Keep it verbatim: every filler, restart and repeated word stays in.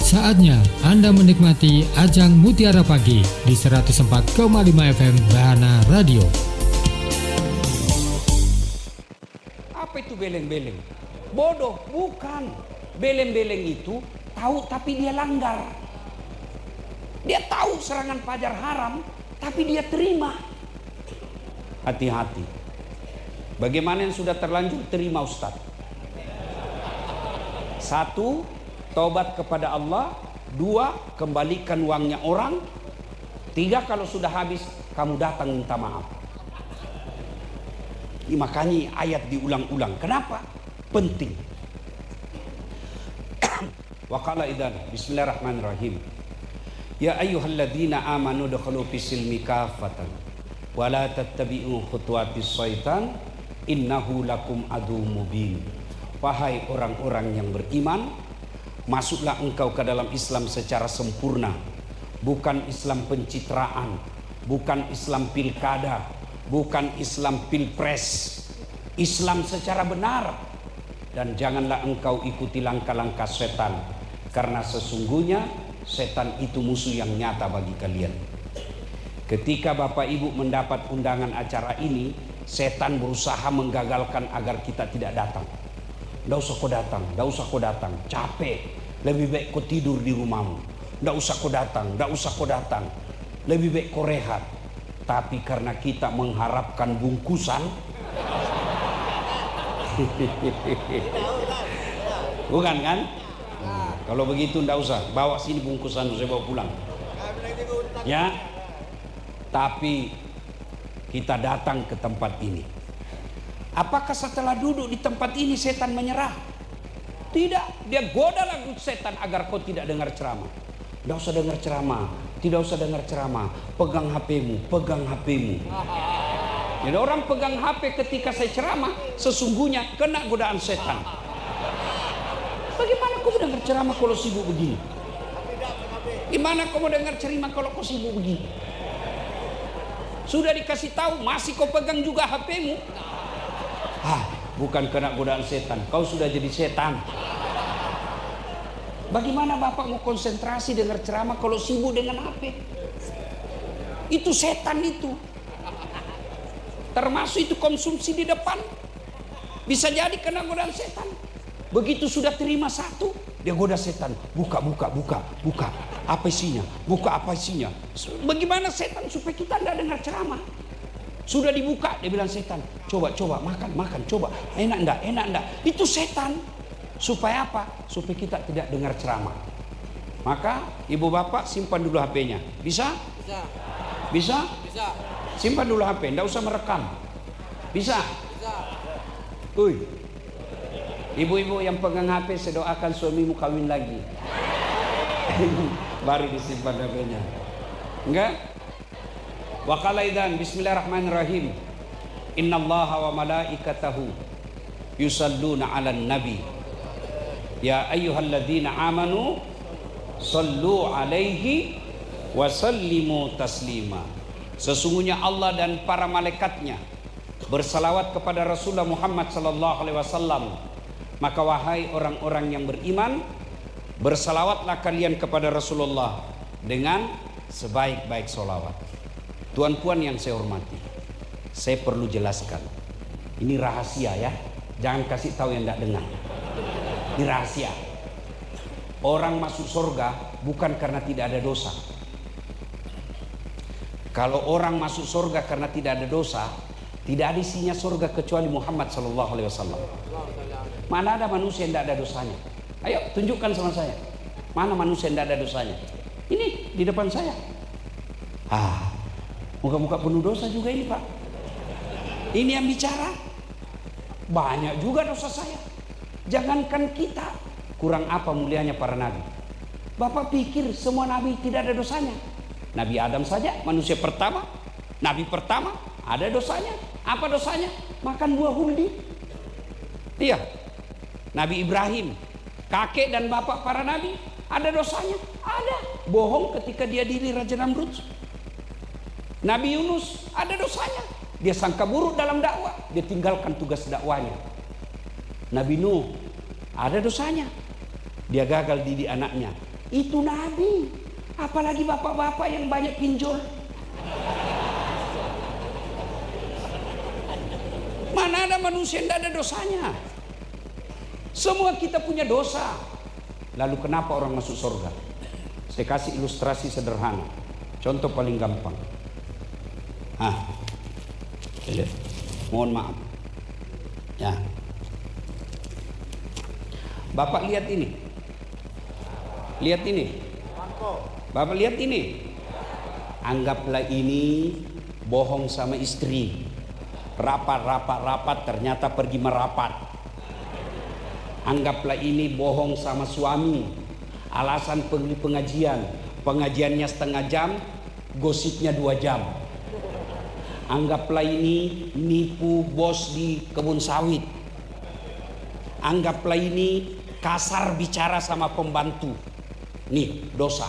Saatnya Anda menikmati Ajang Mutiara Pagi di seratus empat koma lima F M Bahana Radio. Apa itu beleng-beleng? Bodoh, bukan. Beleng-beleng itu tahu tapi dia langgar. Dia tahu serangan fajar haram, tapi dia terima. Hati-hati. Bagaimana yang sudah terlanjur terima, Ustaz? Satu, tobat kepada Allah. Dua, kembalikan uangnya orang. Tiga, kalau sudah habis kamu datang minta maaf. Ini makanya ayat diulang-ulang. Kenapa? Penting. Wa qala idzan bismillahirrahmanirrahim. Ya ayyuhalladzina amanu dukhulu fis-silmi kafatan wa la tattabi'u khutuwatis syaitan innahu lakum aduwwum mubin. Wahai orang-orang yang beriman, masuklah engkau ke dalam Islam secara sempurna. Bukan Islam pencitraan, bukan Islam pilkada, bukan Islam pilpres. Islam secara benar. Dan janganlah engkau ikuti langkah-langkah setan, karena sesungguhnya setan itu musuh yang nyata bagi kalian. Ketika Bapak Ibu mendapat undangan acara ini, setan berusaha menggagalkan agar kita tidak datang. Nggak usah kau datang, nggak usah kau datang, capek. Lebih baik kau tidur di rumahmu. Nggak usah kau datang, nggak usah kau datang. Lebih baik kau rehat. Tapi karena kita mengharapkan bungkusan, bukan kan? Nah, kalau begitu nggak usah. Bawa sini bungkusan, saya bawa pulang. Ya. Tapi kita datang ke tempat ini. Apakah setelah duduk di tempat ini setan menyerah? Tidak, dia goda lagu setan agar kau tidak dengar ceramah. Tidak usah dengar ceramah, tidak usah dengar ceramah. Pegang H P-mu, pegang H P-mu. Jadi orang pegang H P ketika saya ceramah, sesungguhnya kena godaan setan. Bagaimana kau mendengar ceramah kalau sibuk begini? Gimana kau mau dengar ceramah kalau kau sibuk begini? Sudah dikasih tahu, masih kau pegang juga H P-mu. Ah, bukan kena godaan setan, kau sudah jadi setan. Bagaimana Bapak mau konsentrasi dengar ceramah kalau sibuk dengan H P? Itu setan itu. Termasuk itu konsumsi di depan. Bisa jadi kena godaan setan. Begitu sudah terima satu, dia goda setan. Buka, buka, buka, buka. Apa isinya? Buka apa isinya? Bagaimana setan supaya kita tidak dengar ceramah? Sudah dibuka, dia bilang setan, coba, coba, makan, makan, coba. Enak enggak, enak enggak. Itu setan. Supaya apa? Supaya kita tidak dengar ceramah. Maka ibu bapak simpan dulu H P-nya. Bisa? Bisa. Bisa? Bisa. Simpan dulu H P, enggak usah merekam. Bisa? Bisa. Uy. Ibu-ibu yang pegang H P, saya doakan suamimu kawin lagi. Baru disimpan H P-nya. Enggak? Wa qala idzan bismillahirrahmanirrahim. Innallaha wa malaikatahu yusalluna 'alan nabi. Ya ayyuhalladzina amanu sallu 'alaihi wa sallimu taslima. Sesungguhnya Allah dan para malaikatnya bersalawat kepada Rasulullah Muhammad sallallahu alaihi wasallam. Maka wahai orang-orang yang beriman, bersalawatlah kalian kepada Rasulullah dengan sebaik-baik salawat. Tuan puan yang saya hormati, saya perlu jelaskan. Ini rahasia ya, jangan kasih tahu yang tidak dengar. Ini rahasia. Orang masuk surga bukan karena tidak ada dosa. Kalau orang masuk surga karena tidak ada dosa, tidak ada isinya surga kecuali Muhammad Sallallahu Alaihi Wasallam. Mana ada manusia yang tidak ada dosanya? Ayo tunjukkan sama saya. Mana manusia yang tidak ada dosanya? Ini di depan saya. Ah. Muka-muka penuh dosa juga ini Pak. Ini yang bicara. Banyak juga dosa saya. Jangankan kita. Kurang apa mulianya para nabi. Bapak pikir semua nabi tidak ada dosanya? Nabi Adam saja manusia pertama. Nabi pertama ada dosanya. Apa dosanya? Makan buah huldi. Iya. Nabi Ibrahim, kakek dan bapak para nabi, ada dosanya? Ada. Bohong ketika dia diri Raja Namrud. Nabi Yunus ada dosanya. Dia sangka buruk dalam dakwah, dia tinggalkan tugas dakwanya. Nabi Nuh ada dosanya. Dia gagal didik anaknya. Itu Nabi. Apalagi bapak-bapak yang banyak pinjol. Mana ada manusia yang tidak ada dosanya? Semua kita punya dosa. Lalu kenapa orang masuk surga? Saya kasih ilustrasi sederhana. Contoh paling gampang. Ah, lihat. Mohon maaf. Ya. Bapak lihat ini. Lihat ini. Bapak lihat ini. Anggaplah ini bohong sama istri. Rapat, rapat, rapat, ternyata pergi merapat. Anggaplah ini bohong sama suami. Alasan pergi pengajian. Pengajiannya setengah jam, gosipnya dua jam. Anggaplah ini nipu bos di kebun sawit. Anggaplah ini kasar bicara sama pembantu. Nih dosa.